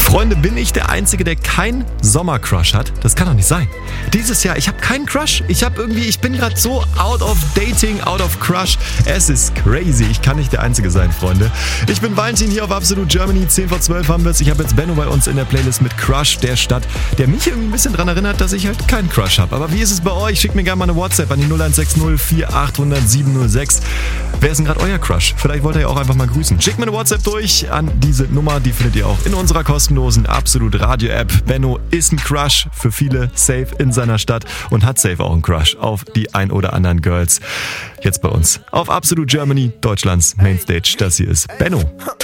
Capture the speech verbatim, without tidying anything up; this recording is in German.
Freunde, bin ich der Einzige, der keinen Sommercrush hat? Das kann doch nicht sein. Dieses Jahr, ich habe keinen Crush. Ich habe irgendwie, ich bin gerade so out of dating, out of crush. Es ist crazy. Ich kann nicht der Einzige sein, Freunde. Ich bin Valentin hier auf Absolute Germany. zehn vor zwölf haben wir es. Ich habe jetzt Benno bei uns in der Playlist mit Crush der Stadt, der mich irgendwie ein bisschen daran erinnert, dass ich halt keinen Crush habe. Aber wie ist es bei euch? Schickt mir gerne mal eine WhatsApp an die null eins sechs null vier acht null null sieben null sechs. Wer ist denn gerade euer Crush? Vielleicht wollt ihr ja auch einfach mal grüßen. Schickt mir eine WhatsApp durch an diese Nummer. Die findet ihr auch in unserer kostenlosen Absolut Radio App. Benno ist ein Crush für viele, safe in seiner Stadt und hat safe auch einen Crush auf die ein oder anderen Girls. Jetzt bei uns auf Absolute Germany, Deutschlands Mainstage. Das hier ist Benno.